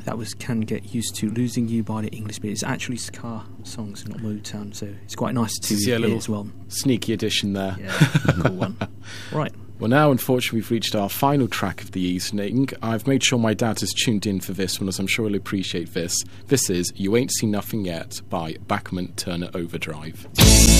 that was Can Get Used To, Losing You by the English Beat. It's actually ska songs, not Motown, so it's quite nice to hear as well. Sneaky addition there. Yeah, cool one. Right. Well, now, unfortunately, we've reached our final track of the evening. I've made sure my dad has tuned in for this one, as I'm sure he'll appreciate this. This is You Ain't Seen Nothing Yet by Bachman Turner Overdrive.